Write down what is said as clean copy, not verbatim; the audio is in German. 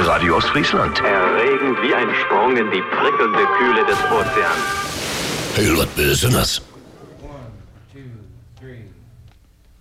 Radio Ostfriesland. Erregend wie ein Sprung in die prickelnde Kühle des Ozeans. Hey, was bist du das?